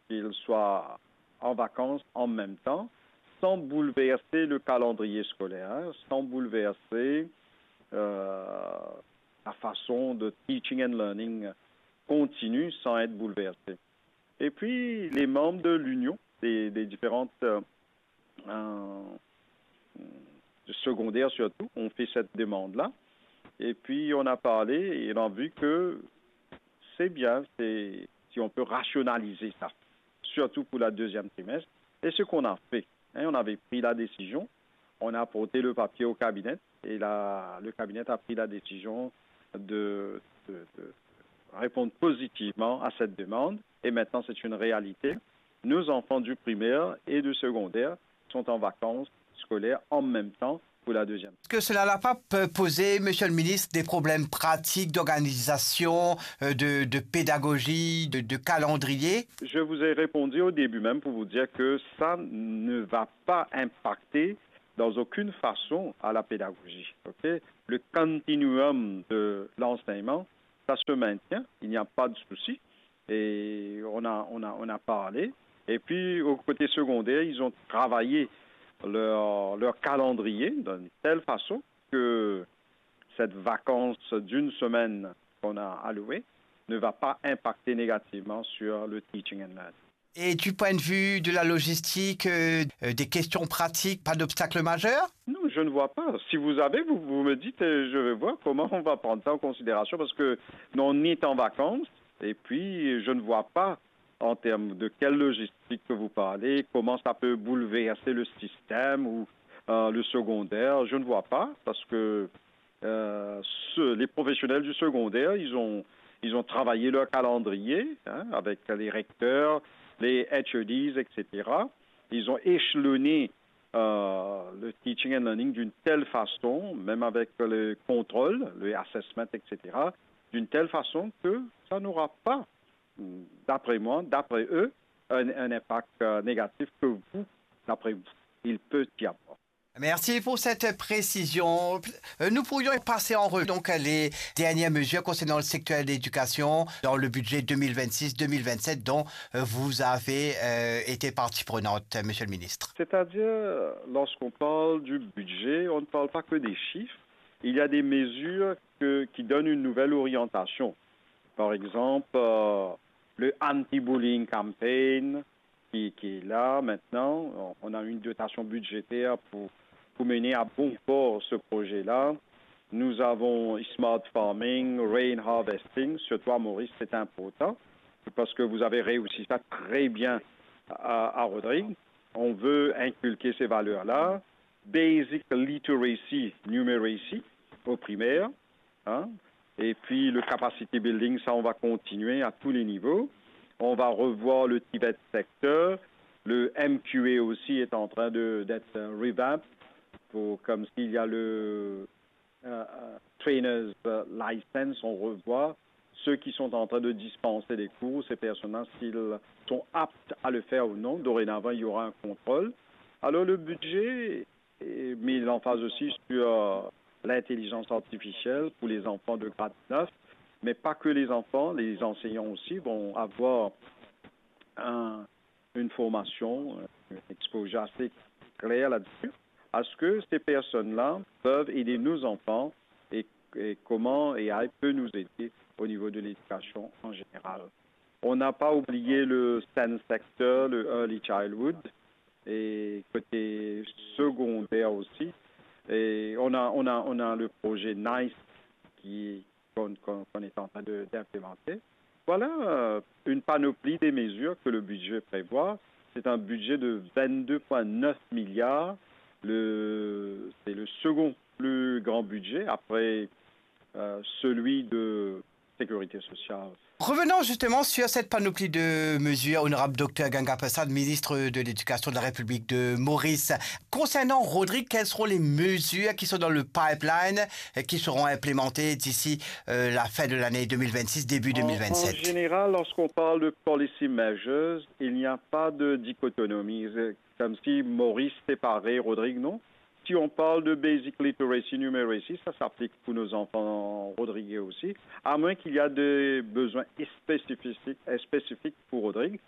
qu'ils soient en vacances en même temps, sans bouleverser le calendrier scolaire, sans bouleverser la façon de teaching and learning continue sans être bouleversée. Et puis, les membres de l'Union, des différentes secondaires surtout, ont fait cette demande-là. Et puis, on a parlé et on a vu que c'est bien si on peut rationaliser ça, surtout pour la deuxième trimestre. Et ce qu'on a fait, on avait pris la décision, on a apporté le papier au cabinet et le cabinet a pris la décision de répondre positivement à cette demande. Et maintenant, c'est une réalité. Nos enfants du primaire et du secondaire sont en vacances scolaires en même temps pour la deuxième. Est-ce que cela n'a pas posé, Monsieur le ministre, des problèmes pratiques d'organisation, de pédagogie, de calendrier? Je vous ai répondu au début même pour vous dire que ça ne va pas impacter dans aucune façon à la pédagogie. Okay? Le continuum de l'enseignement, ça se maintient, il n'y a pas de souci. Et on a parlé. Et puis, au côté secondaire, ils ont travaillé leur calendrier d'une telle façon que cette vacance d'une semaine qu'on a allouée ne va pas impacter négativement sur le teaching and learning. Et du point de vue de la logistique, des questions pratiques, pas d'obstacle majeur? Non, je ne vois pas. Si vous avez, vous me dites, je vais voir comment on va prendre ça en considération parce que nous, on est en vacances et puis je ne vois pas en termes de quelle logistique que vous parlez, comment ça peut bouleverser le système ou le secondaire. Je ne vois pas parce que les professionnels du secondaire, ils ont travaillé leur calendrier avec les recteurs, les HEDs, etc. Ils ont échelonné le teaching and learning d'une telle façon, même avec le contrôle, le assessment, etc., d'une telle façon que ça n'aura pas, d'après moi, d'après eux, un impact négatif que vous, d'après vous, il peut y avoir. Merci pour cette précision. Nous pourrions passer en revue donc les dernières mesures concernant le secteur de l'éducation dans le budget 2026-2027 dont vous avez été partie prenante, Monsieur le ministre. C'est-à-dire, lorsqu'on parle du budget, on ne parle pas que des chiffres. Il y a des mesures qui donnent une nouvelle orientation. Par exemple, le anti-bullying campaign qui est là maintenant. On a une dotation budgétaire pour mener à bon port ce projet-là. Nous avons smart farming, rain harvesting. Surtout à Maurice, c'est important parce que vous avez réussi ça très bien à Rodrigue. On veut inculquer ces valeurs-là. Basic literacy, numeracy au primaire. Et puis le capacity building, ça on va continuer à tous les niveaux. On va revoir le Tibet sector. Le MQA aussi est en train d'être revamped. Comme s'il y a le trainer's license, on revoit ceux qui sont en train de dispenser des cours, ces personnes-là, s'ils sont aptes à le faire ou non. Dorénavant, il y aura un contrôle. Alors le budget est mis l'emphase aussi sur l'intelligence artificielle pour les enfants de grade 9, mais pas que les enfants, les enseignants aussi vont avoir une formation, une exposure assez claire là-dessus, à ce que ces personnes-là peuvent aider nos enfants et comment AI peut nous aider au niveau de l'éducation en général. On n'a pas oublié le STEM sector, le Early Childhood, et côté secondaire aussi. Et on a le projet NICE qu'on est en train d'implémenter. Voilà une panoplie des mesures que le budget prévoit. C'est un budget de 22,9 milliards. C'est le second plus grand budget après celui de sécurité sociale. Revenons justement sur cette panoplie de mesures, honorable Dr Ganga Prasad, ministre de l'Éducation de la République de Maurice. Concernant Rodrigue, quelles seront les mesures qui sont dans le pipeline et qui seront implémentées d'ici la fin de l'année 2026, début 2027? En général, lorsqu'on parle de policy measures, il n'y a pas de dichotomie. Comme si Maurice séparait Rodrigue, non. Si on parle de basic literacy, numeracy, ça s'applique pour nos enfants rodriguais aussi, à moins qu'il y a des besoins spécifiques pour Rodrigue.